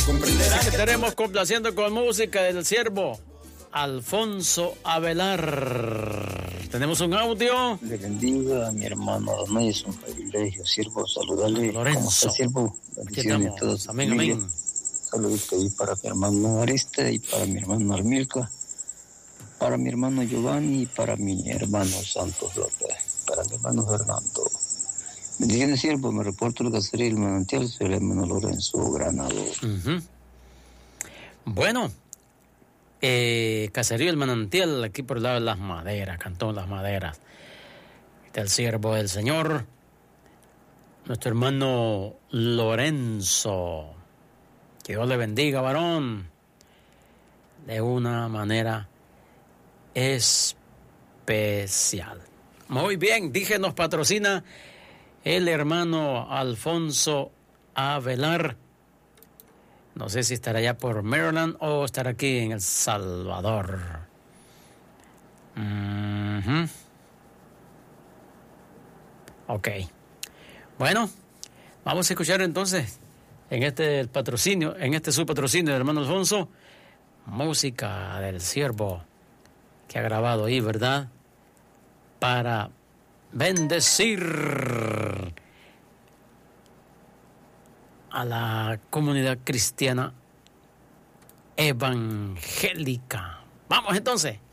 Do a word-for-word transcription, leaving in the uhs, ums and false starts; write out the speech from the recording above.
Comprenderás que tenemos complaciendo con música del siervo Alfonso Avelar. Tenemos un audio. Le bendiga a mi hermano Adonai, es un privilegio, siervo, saludarle. Lorenzo. ¿Cómo está, siervo? Bendiciones a todos. Amén, amén. Saludito ahí para mi hermano Ariste y para mi hermano Armilca, para mi hermano Giovanni y para mi hermano Santos López, para mi hermano Fernando. Bendiciones, siervo, me reporto el caserío del manantial, soy el hermano Lorenzo Granado. Uh-huh. Bueno, eh, caserío del manantial, aquí por el lado de Las Maderas, Cantón Las Maderas. Está el siervo del Señor, nuestro hermano Lorenzo. Que Dios le bendiga, varón, de una manera especial. Muy bien, dije, nos patrocina el hermano Alfonso Avelar. No sé si estará allá por Maryland o estará aquí en El Salvador. Uh-huh. Ok. Bueno, vamos a escuchar entonces en este el patrocinio, en este su patrocinio del hermano Alfonso, música del siervo que ha grabado ahí, ¿verdad? Para bendecir a la comunidad cristiana evangélica. Vamos entonces.